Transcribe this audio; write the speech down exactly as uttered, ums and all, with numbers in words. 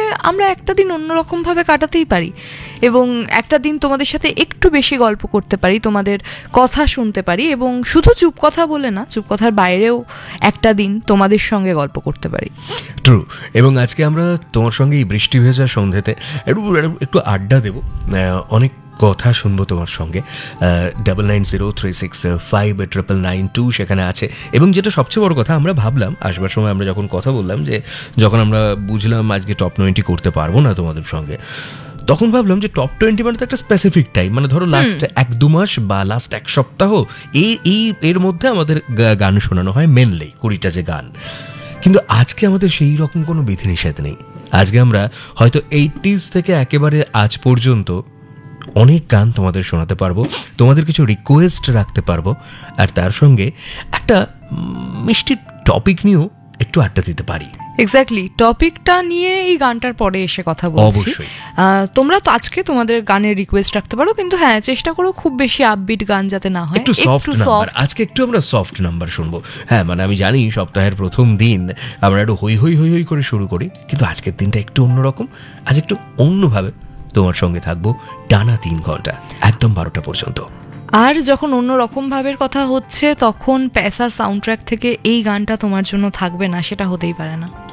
আমরা একটা দিন অন্যরকমভাবে কাটাতেই পারি এবং একটা দিন তোমাদের সাথে একটু বেশি গল্প করতে পারি, তোমাদের কথা শুনতে পারি এবং শুধু চুপ কথা বলে না, চুপ কথার বাইরেও একটা দিন তোমাদের সঙ্গে গল্প করতে পারি। ট্রু। এবং আজকে আমরা তোমার সঙ্গে এই বৃষ্টি ভেজা সন্ধ্যেতে একটু একটু আড্ডা দেবো, অনেক কথা শুনবো তোমার সঙ্গে। Double nine zero three six five triple nine two সেখানে আছে। এবং যেটা সবচেয়ে বড় কথা, আমরা ভাবলাম আসবার সময় আমরা যখন কথা বললাম, যে যখন আমরা বুঝলাম আজকে টপ টোয়েন্টি করতে পারবো না তোমাদের সঙ্গে, তখন ভাবলাম যে টপ টোয়েন্টি মানে তো একটা স্পেসিফিক টাইম, মানে ধরো লাস্ট এক দু মাস বা লাস্ট এক সপ্তাহ, এই এই এর মধ্যে আমাদের গান শোনানো হয় মেনলি কুড়িটা যে গান। কিন্তু আজকে আমাদের সেই রকম কোনো বিধিনিষেধ নেই। আজকে আমরা হয়তো এইটিজ থেকে একেবারে আজ পর্যন্ত অনেক গান তোমাদের শোনাতে পারবো, তোমাদের কিছু রিকোয়েস্ট রাখতে পারবো, আর তার সঙ্গে একটা মিষ্টি টপিক নিয়েও একটু আড্ডা দিতে পারি। এক্স্যাক্টলি, টপিকটা নিয়ে এই গানটার পরে এসে কথা বলছি। তোমরা তো আজকে তোমাদের গানের রিকোয়েস্ট রাখতে পারো, কিন্তু হ্যাঁ চেষ্টা করো খুব বেশি আপবিট গান যাতে না হয়, একটু সফট নাম্বার। আজকে একটু আমরা সফট নাম্বার শুনবো। হ্যাঁ মানে আমি জানি সপ্তাহের প্রথম দিন আমরা একটু হই হই হই হই করে শুরু করি, কিন্তু আজকের দিনটা একটু অন্যরকম। আজ একটু অন্যভাবে তোমার সঙ্গে থাকবো টানা তিন ঘন্টা একদম বারোটা পর্যন্ত। আর যখন অন্য রকম ভাবের কথা হচ্ছে, তখন পেসার সাউন্ড ট্র্যাক থেকে এই গানটা তোমার জন্য থাকবে না, সেটা হতেই পারে না।